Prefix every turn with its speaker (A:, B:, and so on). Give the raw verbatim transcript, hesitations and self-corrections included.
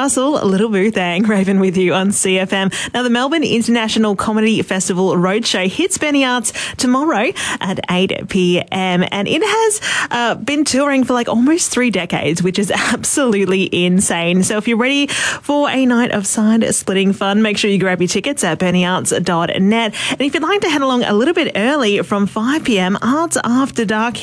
A: Russell, Little Boo Thang, Raven with you on C F M. Now, the Melbourne International Comedy Festival Roadshow hits Benny Arts tomorrow at eight p.m. and it has uh, been touring for like almost three decades, which is absolutely insane. So if you're ready for a night of side-splitting fun, make sure you grab your tickets at benny arts dot net. And if you'd like to head along a little bit early from five p.m, Arts After Dark